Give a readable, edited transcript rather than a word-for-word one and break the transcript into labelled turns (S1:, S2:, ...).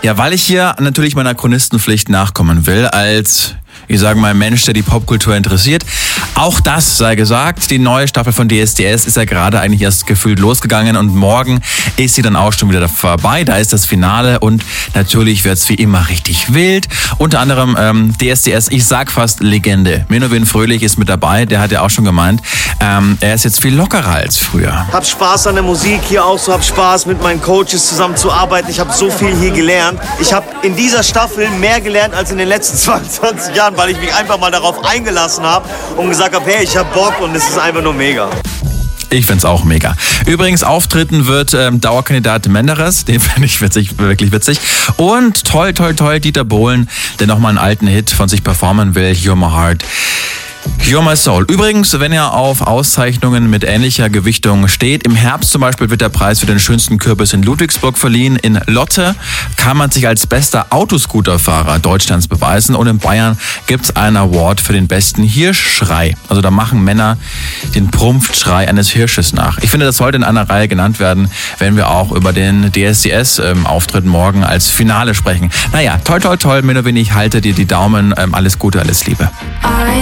S1: Ja, weil ich hier natürlich meiner Chronistenpflicht nachkommen will, als, ich sage mal, Mensch, der die Popkultur interessiert. Auch das sei gesagt, die neue Staffel von DSDS ist ja gerade eigentlich erst gefühlt losgegangen und morgen ist sie dann auch schon wieder vorbei. Da ist das Finale und natürlich wird's wie immer richtig wild. Unter anderem DSDS, ich sag fast Legende. Menowin Fröhlich ist mit dabei, der hat ja auch schon gemeint, er ist jetzt viel lockerer als früher.
S2: Hab Spaß an der Musik hier auch so, hab Spaß mit meinen Coaches zusammen zu arbeiten. Ich habe so viel hier gelernt. Ich habe in dieser Staffel mehr gelernt als in den letzten 22 Jahren, weil ich mich einfach mal darauf eingelassen habe und gesagt habe, hey, ich hab Bock und es ist einfach nur mega.
S1: Ich find's auch mega. Übrigens, auftreten wird Dauerkandidat Menderes, den finde ich wirklich witzig. Und toll, Dieter Bohlen, der nochmal einen alten Hit von sich performen will, You're My Heart, You're My Soul. Übrigens, wenn ihr auf Auszeichnungen mit ähnlicher Gewichtung steht, im Herbst zum Beispiel wird der Preis für den schönsten Kürbis in Ludwigsburg verliehen. In Lotte kann man sich als bester Autoscooterfahrer Deutschlands beweisen und in Bayern gibt's einen Award für den besten Hirschschrei. Also da machen Männer den Prumpfschrei eines Hirsches nach. Ich finde, das sollte in einer Reihe genannt werden, wenn wir auch über den DSDS-Auftritt morgen als Finale sprechen. Naja, toll, Menowin, ich halte dir die Daumen. Alles Gute, alles Liebe.